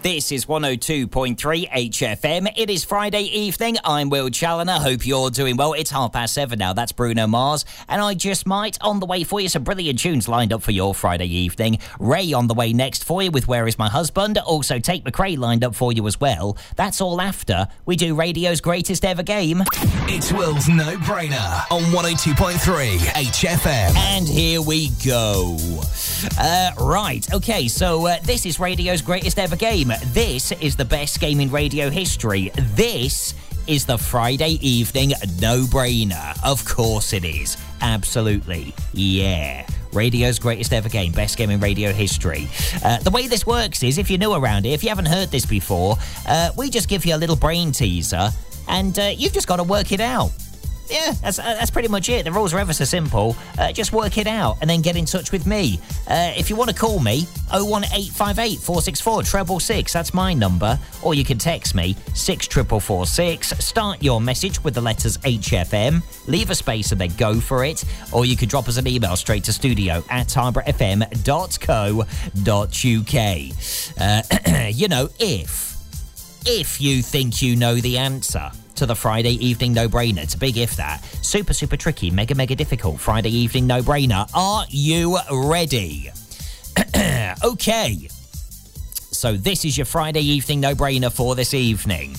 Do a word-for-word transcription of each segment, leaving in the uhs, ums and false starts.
This is one oh two point three H F M. It is Friday evening. I'm Will Challoner. Hope you're doing well. It's half past seven now. That's Bruno Mars. And I Just Might on the way for you. Some brilliant tunes lined up for your Friday evening. Ray on the way next for you with Where Is My Husband? Also, Tate McRae lined up for you as well. That's all after we do radio's greatest ever game. It's Will's No Brainer on one oh two point three H F M. And here we go. Uh, right, okay, so uh, this is radio's greatest ever game. This is the best game in radio history. This is the Friday evening no-brainer. Of course it is. Absolutely. Yeah. Radio's greatest ever game. Best game in radio history. Uh, the way this works is, if you're new around here, if you haven't heard this before, uh, we just give you a little brain teaser, and uh, you've just got to work it out. Yeah, that's uh, that's pretty much it. The rules are ever so simple. Uh, just work it out and then get in touch with me. Uh, if you want to call me, oh one eight five eight, four six four, six six six, that's my number. Or you can text me, six four four four six. Start your message with the letters H F M. Leave a space and then go for it. Or you can drop us an email straight to studio at harborough f m dot co dot u k. Uh, you know, if, if you think you know the answer to the Friday evening no-brainer. It's a big if that. Super, super tricky, mega, mega difficult Friday evening no-brainer. Are you ready? Okay. So this is your Friday evening no-brainer for this evening.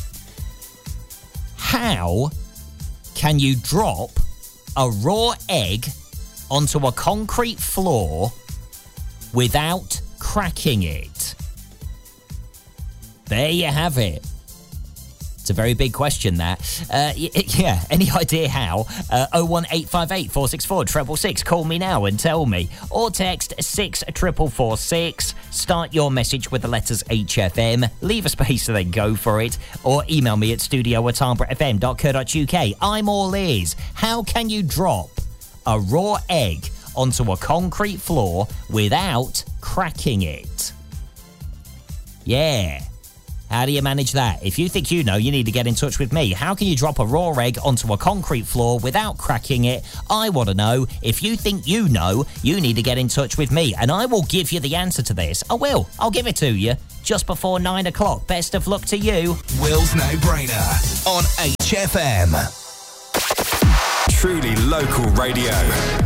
How can you drop a raw egg onto a concrete floor without cracking it? There you have it. It's a very big question, that. Uh, yeah, any idea how? Uh, oh one eight five eight, four six four, six six six. Call me now and tell me. Or text six four four four six. Start your message with the letters H F M. Leave a space and then go for it. Or email me at studio at harborough f m dot co dot u k. I'm all ears. How can you drop a raw egg onto a concrete floor without cracking it? Yeah. How do you manage that? If you think you know, you need to get in touch with me. How can you drop a raw egg onto a concrete floor without cracking it? I want to know. If you think you know, you need to get in touch with me, and I will give you the answer to this. I will. I'll give it to you just before nine o'clock. Best of luck to you. Will's No Brainer on H F M. Truly local radio.